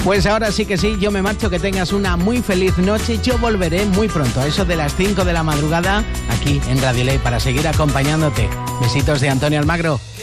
Pues ahora sí que sí, yo me marcho, que tengas una muy feliz noche. Yo volveré muy pronto, a eso de las 5 de la madrugada, aquí en Radio Ley, para seguir acompañándote. Besitos de Antonio Almagro.